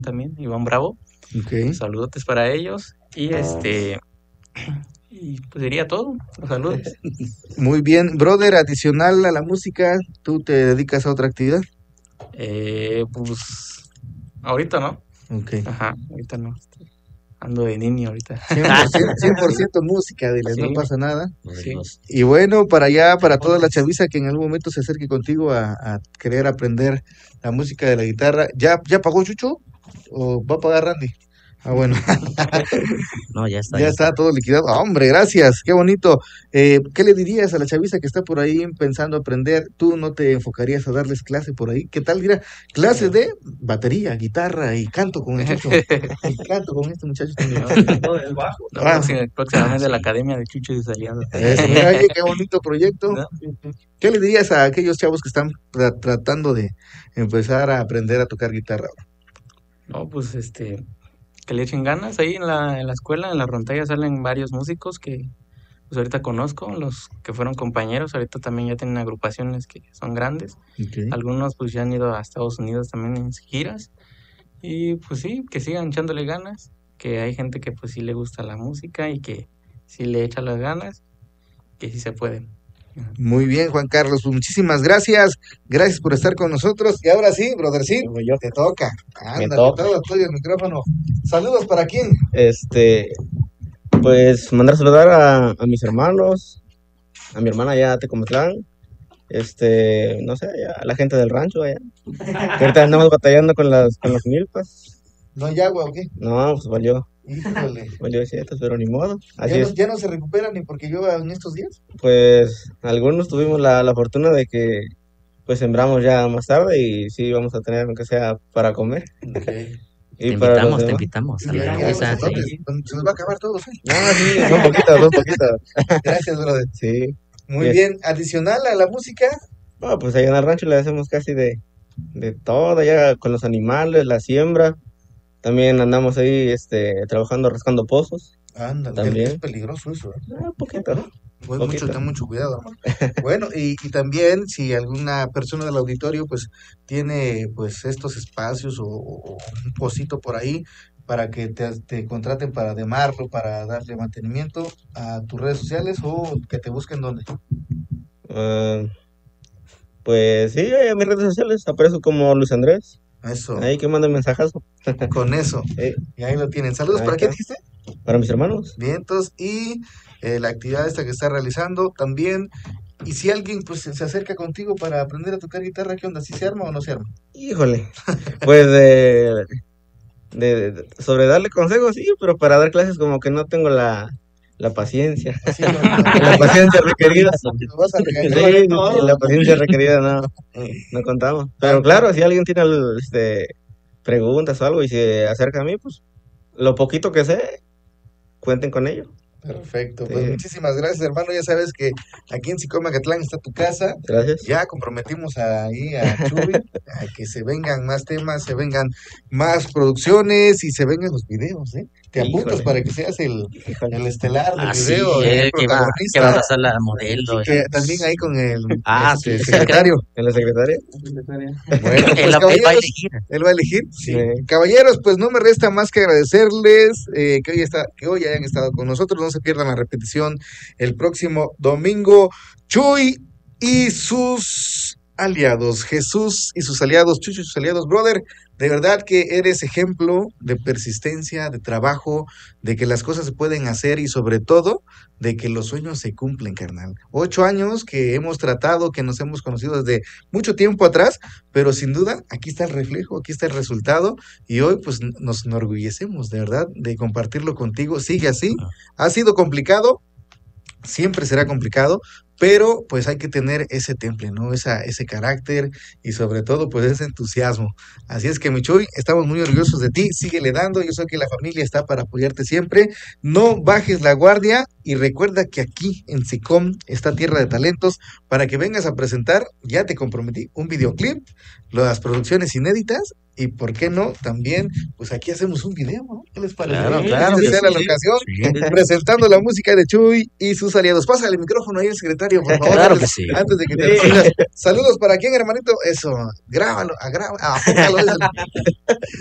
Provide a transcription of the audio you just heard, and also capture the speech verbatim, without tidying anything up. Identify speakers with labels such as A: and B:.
A: también, Iván Bravo.
B: Okay.
A: Saludotes para ellos. Y este... Y pues sería todo. Los saludos.
B: Muy bien. Brother, adicional a la música, ¿tú te dedicas a otra actividad?
A: Eh, pues... Ahorita no.
B: Ok.
A: Ajá, ahorita no. Ando de niño ahorita.
B: cien por ciento, cien por ciento música, diles,
A: Sí.
B: no pasa nada.
A: Sí.
B: Y bueno, para allá, para toda la chaviza que en algún momento se acerque contigo a, a querer aprender la música de la guitarra, ¿ya, ya pagó Chucho? ¿O va a pagar Randy? Ah, bueno.
C: No, ya está.
B: Ya está todo liquidado. Ah, hombre, gracias, qué bonito. Eh, ¿qué le dirías a la chaviza que está por ahí pensando aprender? ¿Tú no te enfocarías a darles clase por ahí? ¿Qué tal, dirá? Clases de batería, guitarra y canto con el Chucho. Y canto con este muchacho también.
A: No, el bajo. No,
B: Ah.
A: próxima- próximamente la Academia de Chucho y Aliados.
B: Eso, mira, oye, qué bonito proyecto.
A: ¿No?
B: ¿Qué le dirías a aquellos chavos que están tra- tratando de empezar a aprender a tocar guitarra?
A: No, pues este, que le echen ganas ahí en la, en la escuela, en la Frontera salen varios músicos que pues ahorita conozco, los que fueron compañeros, ahorita también ya tienen agrupaciones que son grandes,
B: Okay.
A: algunos pues ya han ido a Estados Unidos también en giras, y pues sí, que sigan echándole ganas, que hay gente que pues sí le gusta la música y que sí le echa las ganas, que sí se puede.
B: Muy bien, Juan Carlos, pues muchísimas gracias. Gracias por estar con nosotros. Y ahora sí, brother, sí,
C: Luego yo.
B: te toca.
C: Me
B: Ándale,
C: toca.
B: todo tuyo el micrófono. Saludos para quién.
C: Este, pues mandar saludar a, a mis hermanos, a mi hermana allá a Tecomatlán, este, no sé, allá, a la gente del rancho allá. Que ahorita andamos batallando con las, con las milpas.
B: ¿No hay agua o qué?
C: No, pues valió,
B: Híjole.
C: valió cierto, pero ni modo. Así
B: ¿Ya no,
C: es.
B: ya no se recupera ni porque llueva en estos días?
C: Pues algunos tuvimos la, la fortuna de que pues sembramos ya más tarde y sí vamos a tener aunque sea para comer.
B: Okay.
C: Y
D: Te
C: para los
D: invitamos, te
C: demás.
D: invitamos a
B: Y
D: la
B: aquí hay
D: esa,
B: esos
D: sí.
B: lotes, se los va a acabar todos, ¿eh?
C: No, sí, son poquitas, son poquitas.
B: Gracias, brother.
C: Sí.
B: Muy
C: Bien.
B: bien. Adicional a la música,
C: No, pues allá en el rancho le hacemos casi de, de todo, ya con los animales, la siembra. También andamos ahí este, trabajando rascando pozos.
B: ándale,
C: También.
B: es peligroso eso, ¿eh?
C: Ah, poquito.
B: Pues
C: Poquito.
B: mucho, ten mucho cuidado, hermano. Bueno, y, y también si alguna persona del auditorio pues tiene pues estos espacios o, o un pocito por ahí para que te, te contraten para demarlo, para darle mantenimiento a tus redes sociales o que te busquen donde.
C: Ah, pues sí, ahí en mis redes sociales aparezco como Luis Andrés.
B: Eso,
C: Ahí que manden mensajazo.
B: con eso.
C: Eh,
B: Y ahí lo tienen. Saludos
C: Ahí
B: para quién
C: está.
B: dijiste.
C: para mis hermanos.
B: Vientos y eh, la actividad esta que está realizando también. Y si alguien pues se se acerca contigo para aprender a tocar guitarra, ¿qué onda? ¿Sí se arma o no se arma?
C: Híjole. Pues de, de, de- sobre darle consejos, sí, pero para dar clases como que no tengo la, la paciencia.
B: Sí, no, no,
C: La paciencia requerida.
B: lo vas a
C: Sí,
B: regañar.
C: sí, la paciencia requerida no, no contamos. Pero claro, si alguien tiene este, preguntas o algo y se acerca a mí, pues lo poquito que sé, cuenten con ello.
B: Perfecto, pues
C: Sí.
B: muchísimas gracias, hermano. Ya sabes que aquí en Sicoma-Catlán está tu casa.
C: Gracias.
B: Ya comprometimos ahí a Chuy a que se vengan más temas, se vengan más producciones y se vengan los videos, ¿eh? Te apuntas
C: Híjole.
B: para que seas el,
C: Híjole.
B: el estelar del
D: Ah, sí,
B: video,
D: eh,
B: el
D: que va,
B: protagonista.
D: que va a pasar la modelo.
B: Y que también ahí con el
D: Ah,
B: este,
D: sí,
B: secretario.
C: ¿En la secretaria?
B: Bueno,
D: Él,
B: pues
D: él va a
B: caballeros,
D: elegir.
B: él va a elegir. Sí.
C: Sí.
B: Caballeros, pues no me resta más que agradecerles eh, que hoy está, que hoy hayan estado con nosotros. No se pierdan la repetición el próximo domingo. Chuy y sus aliados, Jesús y sus aliados, Chucho y sus aliados, brother. De verdad que eres ejemplo de persistencia, de trabajo, de que las cosas se pueden hacer y sobre todo de que los sueños se cumplen, carnal. Ocho años que hemos tratado, que nos hemos conocido desde mucho tiempo atrás, pero sin duda aquí está el reflejo, aquí está el resultado y hoy pues n- nos enorgullecemos de verdad de compartirlo contigo. Sigue así, ha sido complicado, siempre será complicado, pero pues hay que tener ese temple, ¿no? Esa, ese carácter y sobre todo pues ese entusiasmo. Así es que Michuy, estamos muy orgullosos de ti, síguele dando, yo sé que la familia está para apoyarte siempre, no bajes la guardia y recuerda que aquí en SICOM está Tierra de Talentos para que vengas a presentar, ya te comprometí, un videoclip, las producciones inéditas y por qué no, también pues aquí hacemos un video, ¿no? ¿Qué les parece?
D: Claro,
B: Esta
D: claro que
B: sea la
D: sí.
B: ocasión
D: Sí.
B: presentando la música de Chuy y sus aliados. Pásale el micrófono ahí al secretario, por favor,
D: Claro
B: antes,
D: que sí.
B: antes de que te despidas. Saludos para quién, hermanito. Eso, grábalo, agrá- apúntalo. Eso.